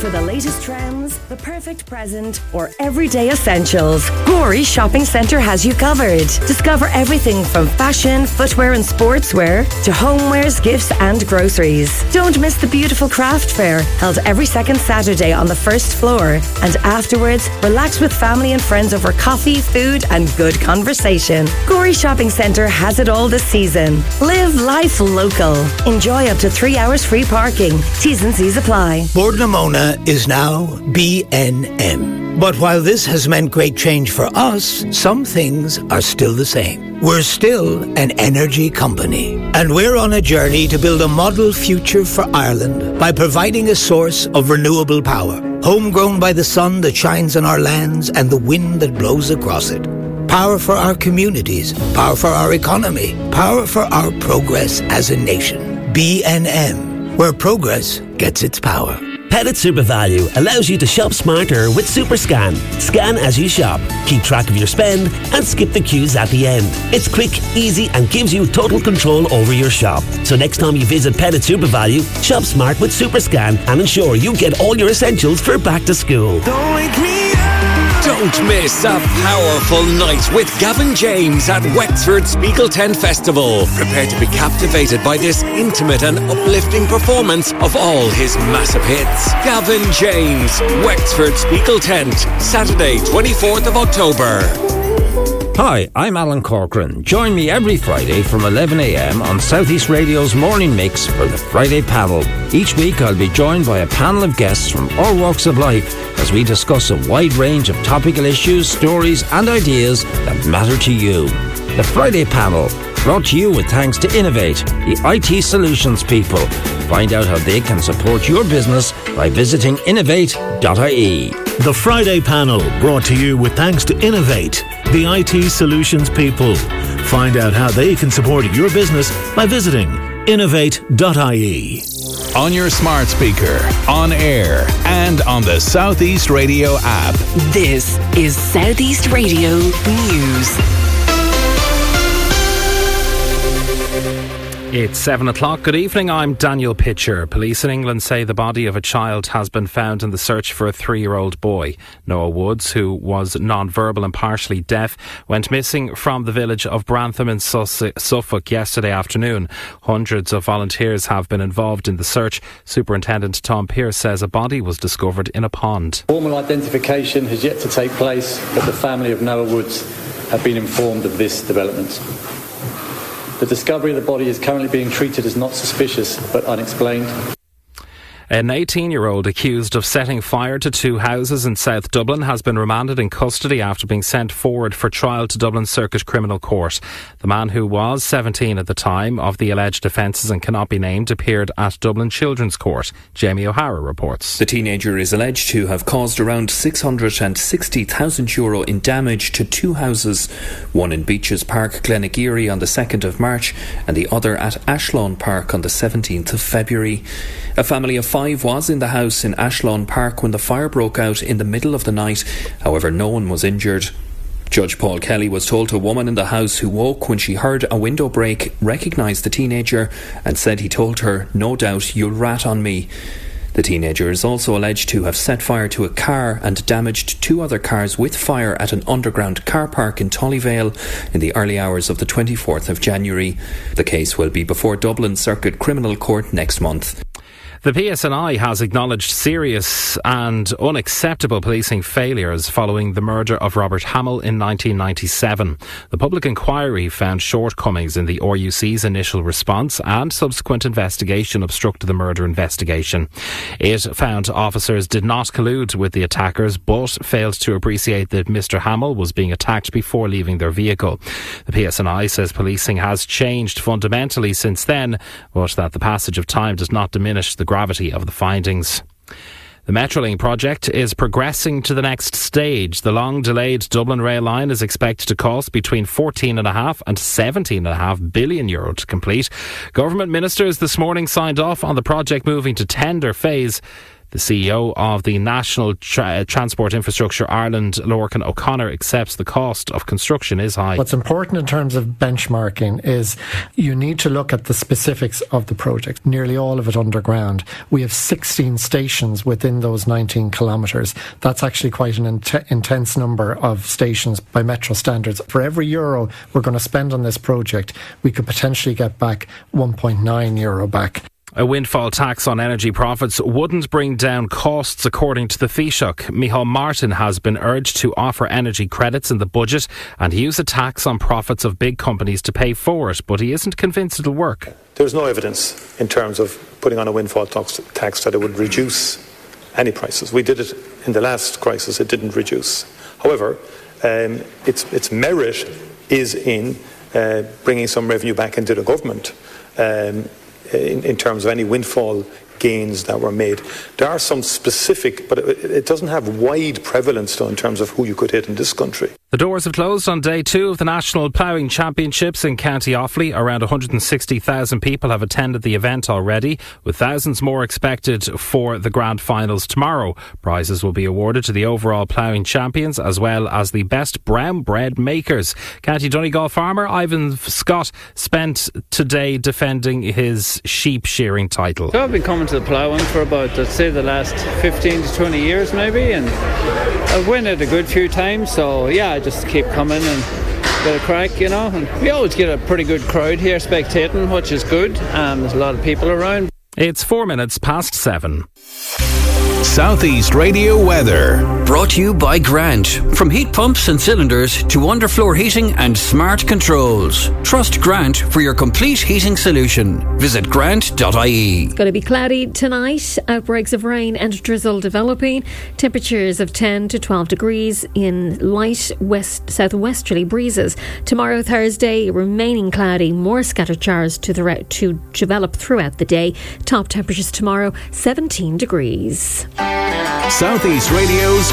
for the latest trends, the perfect present, or everyday essentials, Gorey Shopping Centre has you covered. Discover everything from fashion, footwear and sportswear to homewares, gifts and groceries. Don't miss the beautiful craft fair held every second Saturday on the first floor. And afterwards, relax with family and friends over coffee, food and good conversation. Gorey Shopping Centre has it all this season. Live life local. Enjoy up to 3 hours free parking. T's and C's apply. Bord na Móna is now B&M. But while this has meant great change for us, some things are still the same. We're still an energy company. And we're on a journey to build a model future for Ireland by providing a source of renewable power, homegrown by the sun that shines on our lands and the wind that blows across it. Power for our communities, power for our economy, power for our progress as a nation. B&M, where progress gets its power. Pettit SuperValue allows you to shop smarter with SuperScan. Scan as you shop, keep track of your spend and skip the queues at the end. It's quick, easy and gives you total control over your shop. So next time you visit Pettit SuperValue, shop smart with SuperScan and ensure you get all your essentials for back to school. Don't miss a powerful night with Gavin James at Wexford Spiegel Tent Festival. Prepare to be captivated by this intimate and uplifting performance of all his massive hits. Gavin James, Wexford Spiegel Tent, Saturday 24th of October. Hi, I'm Alan Corcoran. Join me every Friday from 11 a.m. on South East Radio's Morning Mix for the Friday Panel. Each week I'll be joined by a panel of guests from all walks of life as we discuss a wide range of topical issues, stories and ideas that matter to you. The Friday Panel, brought to you with thanks to Innovate, the IT solutions people. Find out how they can support your business by visiting innovate.ie. The Friday Panel, brought to you with thanks to Innovate, the IT solutions people. Find out how they can support your business by visiting innovate.ie. On your smart speaker, on air, and on the South East Radio app. This is South East Radio News. It's 7 o'clock. Good evening, I'm Daniel Pitcher. Police in England say the body of a child has been found in the search for a 3-year-old boy. Noah Woods, who was non-verbal and partially deaf, went missing from the village of Brantham in Suffolk yesterday afternoon. Hundreds of volunteers have been involved in the search. Superintendent Tom Pearce says a body was discovered in a pond. Formal identification has yet to take place, but the family of Noah Woods have been informed of this development. The discovery of the body is currently being treated as not suspicious but unexplained. An 18-year-old accused of setting fire to 2 houses in South Dublin has been remanded in custody after being sent forward for trial to Dublin Circuit Criminal Court. The man, who was 17 at the time of the alleged offences and cannot be named, appeared at Dublin Children's Court. Jamie O'Hara reports. The teenager is alleged to have caused around €660,000 in damage to 2 houses, one in Beaches Park, Glenageary on the 2nd of March and the other at Ashlawn Park on the 17th of February. A family of 5 was in the house in Ashlawn Park when the fire broke out in the middle of the night. However, no one was injured. Judge Paul Kelly was told a woman in the house who woke when she heard a window break recognised the teenager and said he told her, "No doubt you'll rat on me." The teenager is also alleged to have set fire to a car and damaged 2 other cars with fire at an underground car park in Tullyvale in the early hours of the 24th of January. The case will be before Dublin Circuit Criminal Court next month. The PSNI has acknowledged serious and unacceptable policing failures following the murder of Robert Hamill in 1997. The public inquiry found shortcomings in the RUC's initial response and subsequent investigation obstructed the murder investigation. It found officers did not collude with the attackers but failed to appreciate that Mr Hamill was being attacked before leaving their vehicle. The PSNI says policing has changed fundamentally since then, but that the passage of time does not diminish the gravity of the findings. The Metrolink project is progressing to the next stage. The long-delayed Dublin Rail line is expected to cost between €14.5 and €17.5 billion to complete. Government ministers this morning signed off on the project moving to tender phase. The CEO of the National Transport Infrastructure Ireland, Lorcan O'Connor, accepts the cost of construction is high. What's important in terms of benchmarking is you need to look at the specifics of the project. Nearly all of it underground. We have 16 stations within those 19 kilometres. That's actually quite an intense number of stations by Metro standards. For every euro we're going to spend on this project, we could potentially get back €1.9 back. A windfall tax on energy profits wouldn't bring down costs, according to the Taoiseach. Micheál Martin has been urged to offer energy credits in the budget and use a tax on profits of big companies to pay for it, but he isn't convinced it'll work. There's no evidence in terms of putting on a windfall tax that it would reduce any prices. We did it in the last crisis, it didn't reduce. However, its merit is in bringing some revenue back into the government. In terms of any windfall gains that were made. There are some specific, but it doesn't have wide prevalence though in terms of who you could hit in this country. The doors have closed on day 2 of the National Ploughing Championships in County Offaly. Around 160,000 people have attended the event already, with thousands more expected for the grand finals tomorrow. Prizes will be awarded to the overall ploughing champions as well as the best brown bread makers. County Donegal farmer Ivan Scott spent today defending his sheep shearing title. So I've been coming to the ploughing for about, I'd say, the last 15 to 20 years maybe, and I've won it a good few times, so yeah, I just keep coming and get a crack, you know. And we always get a pretty good crowd here spectating, which is good. There's a lot of people around. It's 4 minutes past 7. Southeast Radio weather. Brought to you by Grant. From heat pumps and cylinders to underfloor heating and smart controls. Trust Grant for your complete heating solution. Visit grant.ie. It's going to be cloudy tonight. Outbreaks of rain and drizzle developing. Temperatures of 10 to 12 degrees in light southwesterly breezes. Tomorrow, Thursday, remaining cloudy. More scattered showers to develop throughout the day. Top temperatures tomorrow, 17 degrees. Southeast Radio's